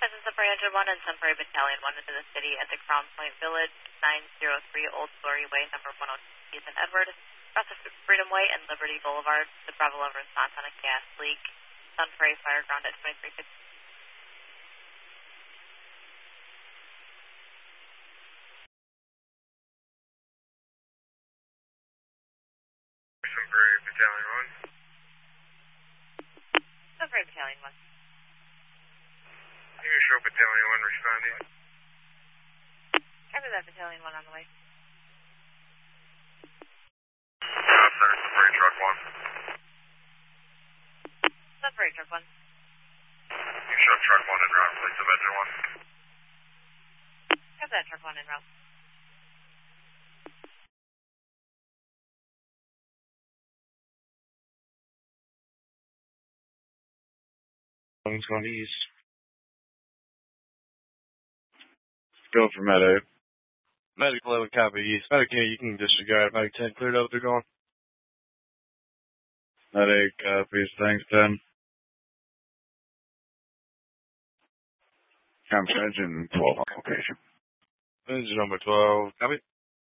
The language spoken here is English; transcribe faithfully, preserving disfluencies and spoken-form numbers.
This is Prairie one and Sunbury Battalion one into the city at the Crown Point Village, nine oh three Old Glory Way, number one oh two, East and Edward, across the Freedom Way and Liberty Boulevard. The Bravo eleven response on a gas leak. Sunbury Fire Ground at twenty-three fifty. Sunbury Battalion one. Sunbury Battalion one. You can show Battalion one responding. Copy that, Battalion one on the way. Uh, sir, Sunbury Truck one. Sunbury Truck one. You can show Truck one en route, please, Avenger one. Copy that, Truck one en route. One's going east. Go for Medic. Medic eleven, copy east. Medic eight, you can disregard. Medic ten, cleared up, they're going. Medic, uh, please, thanks, ten. Campus engine twelve on location. Engine number twelve, copy.